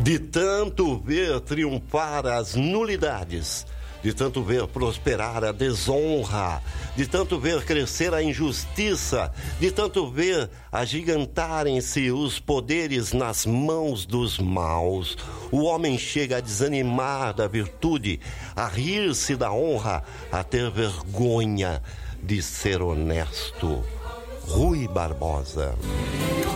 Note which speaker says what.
Speaker 1: De tanto ver triunfar as nulidades, de tanto ver prosperar a desonra, de tanto ver crescer a injustiça, de tanto ver agigantarem-se os poderes nas mãos dos maus, o homem chega a desanimar da virtude, a rir-se da honra, a ter vergonha de ser honesto. Rui Barbosa.